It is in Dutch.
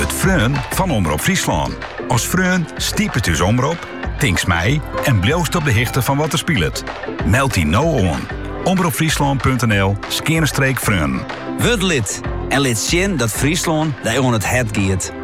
Het Freun van Omroep Friesland. Als Freun stiep het dus omroep, tinks mij en bloost op de hichte van wat er speelt. Meld die nou aan. omroepfriesland.nl/Freun. Word lid en laat zien dat Friesland daar aan het hart gaat.